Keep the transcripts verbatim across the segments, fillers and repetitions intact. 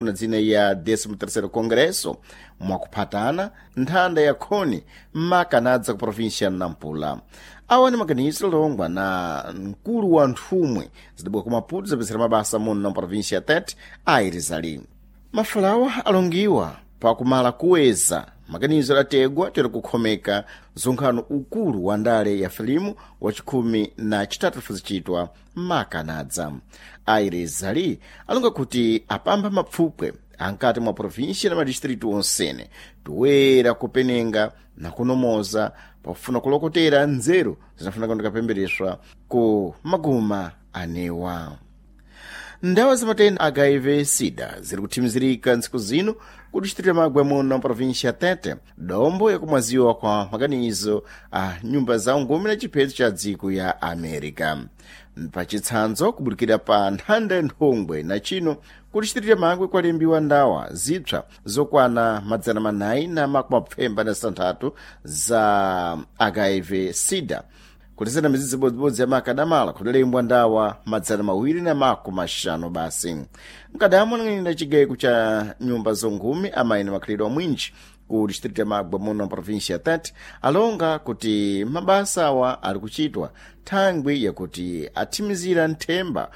na dzina ya décimo terceiro Congresso mwakuphatana nthanda ya khoni makanadza ku província ya Nampula. Awa ni maganizo longwa na mkulu wa nthumwe zidabwa ku Maputo zapezera mabasa muno na província ya Tete Aires ali. Mafalawa alongiwa pa kumala kuweza maganizo lategwa tero kukhomeka zonkhano ukulu wa ndale ya filimu wa chikhumi na chitatu fuzichitwa makanadza. Aires ali alonga kuti apamba mapfupwe ankati mwa província na madistritu onsene tuwera kupenenga na kunomoza pakufuna kulokotera nzeru zinafuna kundika pembereswa ku maguma anewa. Ndawa za matenda H I V sida ziri kuthimizirika ntsiku zino ku distrito ya Magwe muno na província ya Tete, dombo ya kumwaziwa kwa maganizo a nyumba za ungumi na chiphezo cha dziko ya America. Pachitsanzo kubulikira pa nthanda nthongwe na chino ku distrito ya Magwe kwalembiwa ndawa zipsa zokwana madzana manayi na makumi apfemba na sithanthatu za H I V sida. Kutizana mizizi bodzibodzi ya makadamala kudalembwa ndawa madzana mawiri na makumi ashanu basi. Mkadamu nang'anira chigaiko cha nyumba zongumi amayi na makhalidwe mwinji ku distrito ya Magwe muno na província ya Tete alonga kuti mabasa awa ali kuchitwa thangwi yakuti athimizira nthemba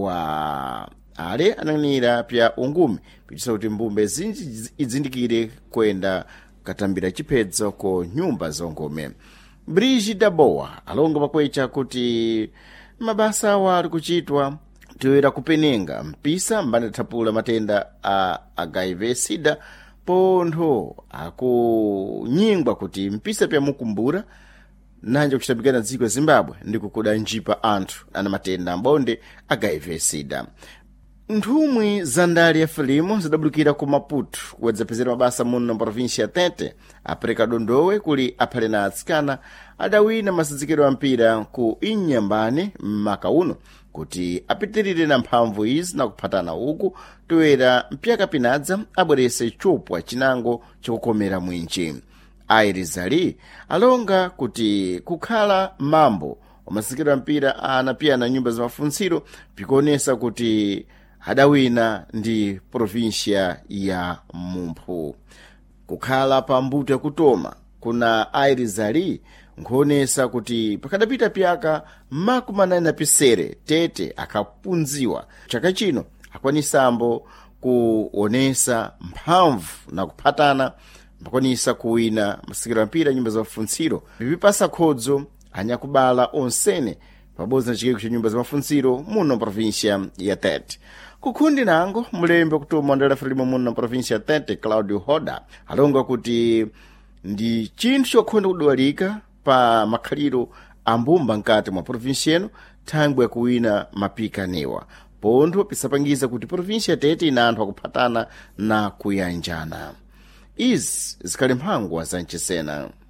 wa ale anang'anira pya ungumi pitisa kuti mbumbe zinji idzindikire kwenda katambira chiphedzo ku nyumba zongumi. Brigida Boa alonga pakwecha kuti mabasa awa ali kuchitwa toera kupenenga mpisa mbane thapula matenda a H I V sida pontho akunyingwa kuti mpisa pya mukumbura nanja kuchitapikana dziko ya Zimbabwe ndikukuda njipa anthu ana matenda ambonde H I V sida. Nthumwi za ndale ya filimu zidabulukira ku Maputo kuwedzapezera mabasa muno na província ya Tete apereka dondowe kuli aphale na atsikana adawina masadzikiro a mpira ku Inhambane m'maka uno kuti apitirire na mphamvu izi na kuphatana uku toera mpyaka pinadza abwerese chopwa chinango chokukomera mwinji. Aires ali alonga kuti kukhala mambo masadzikiro a mpira anapiyana nyumba za mafuntsiro pikuonesa kuti adawina ndi província ya Mumphu. Kukhala pa mbuto ya kutoma kuna Aires ali nkuonesa kuti pakadapita pyaka makumi anayi na pisere Tete akapunziwa chaka chino akwanisambo kuonesa mphamvu na kuphatana mpakwanisa kuwina masadzikiro a mpira nyumba za mafuntsiro bipipasa khodzo anyakubala onsene pabodzi na chigaiko cha nyumba za mafuntsiro muno província ya Tete. Kukhundi nango mulembe kutuma ndala filimu muno na província ya Tete Claudio Hoda alonga kuti ndi chinthu chokhonda kudwalika pa makhaliro ambumba nkati mwa província eno thangwi yakuwina mapika newa pontho pisapangiza kuti província ya Tete ina anthu akuphatana na kuyanjana. Izi zikhali mphangwa za nchisena.